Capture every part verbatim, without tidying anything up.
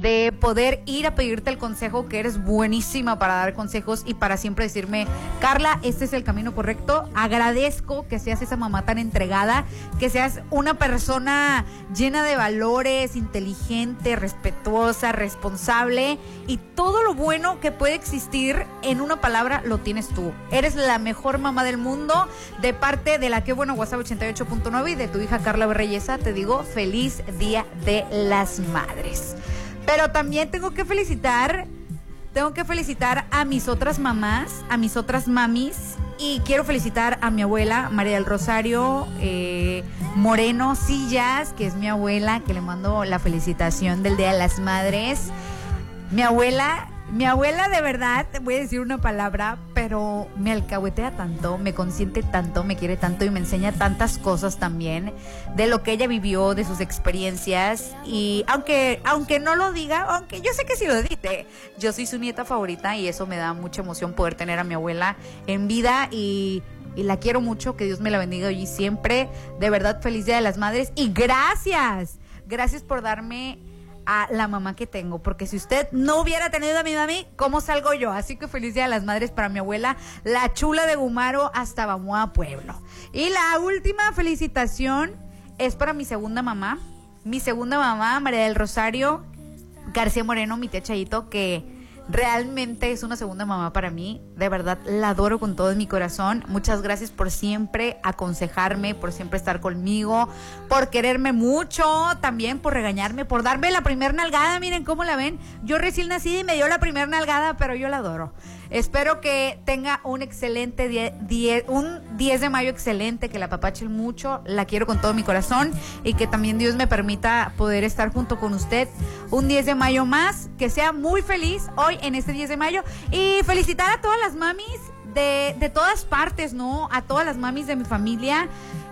de poder ir a pedirte el consejo, que eres buenísima para dar consejos y para siempre decirme, Carla, este es el camino correcto. Agradezco que seas esa mamá tan entregada, que seas una persona llena de valores, inteligente, respetuosa, responsable, y todo lo bueno que puede existir en una palabra lo tienes tú. Eres la mejor mamá del mundo. De parte de la Que Bueno WhatsApp ochenta y ocho punto nueve y de tu hija Carla Berreyesa, te digo feliz Día de las Madres. Pero también tengo que felicitar, tengo que felicitar a mis otras mamás, a mis otras mamis, y quiero felicitar a mi abuela María del Rosario eh, Moreno Sillas, que es mi abuela, que le mando la felicitación del Día de las Madres. Mi abuela, mi abuela de verdad, te voy a decir una palabra, pero me alcahuetea tanto, me consiente tanto, me quiere tanto y me enseña tantas cosas también de lo que ella vivió, de sus experiencias. Y aunque, aunque no lo diga, aunque yo sé que sí lo dice, yo soy su nieta favorita y eso me da mucha emoción poder tener a mi abuela en vida y... y la quiero mucho, que Dios me la bendiga hoy y siempre. De verdad, feliz Día de las Madres y gracias, gracias por darme a la mamá que tengo, porque si usted no hubiera tenido a mi mami, ¿cómo salgo yo? Así que feliz Día de las Madres para mi abuela, la chula de Gumaro hasta Bamoa Pueblo. Y la última felicitación es para mi segunda mamá, mi segunda mamá, María del Rosario García Moreno, mi tía Chayito, que realmente es una segunda mamá para mí. De verdad, la adoro con todo mi corazón. Muchas gracias por siempre aconsejarme, por siempre estar conmigo, por quererme mucho, también por regañarme, por darme la primer nalgada. Miren cómo la ven. Yo recién nací y me dio la primer nalgada, pero yo la adoro. Espero que tenga un excelente die, die, un diez de mayo excelente, que la apapachen mucho. La quiero con todo mi corazón y que también Dios me permita poder estar junto con usted un diez de mayo más, que sea muy feliz hoy en este diez de mayo, y felicitar a todas las mamis de, de todas partes, ¿no? A todas las mamis de mi familia,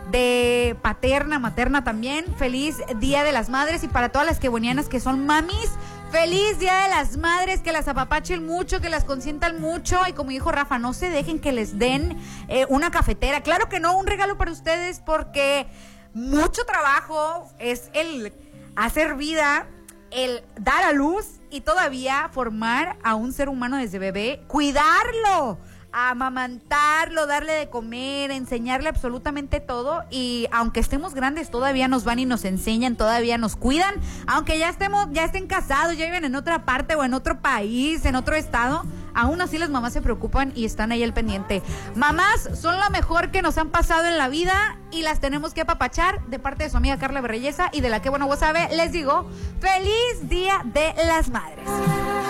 de paterna, materna también. Feliz Día de las Madres, y para todas las quebonianas que son mamis, feliz Día de las Madres, que las apapachen mucho, que las consientan mucho, y como dijo Rafa, no se dejen que les den eh, una cafetera. Claro que no, un regalo para ustedes, porque mucho trabajo es el hacer vida, el dar a luz y todavía formar a un ser humano desde bebé, cuidarlo, amamantarlo, darle de comer, enseñarle absolutamente todo. Y aunque estemos grandes, todavía nos van y nos enseñan, todavía nos cuidan, aunque ya estemos, ya estén casados, ya viven en otra parte o en otro país, en otro estado, aún así las mamás se preocupan y están ahí al pendiente. Mamás son lo mejor que nos han pasado en la vida y las tenemos que apapachar. De parte de su amiga Carla Berreyesa y de la Que Bueno WhatsApp, les digo, feliz Día de las Madres.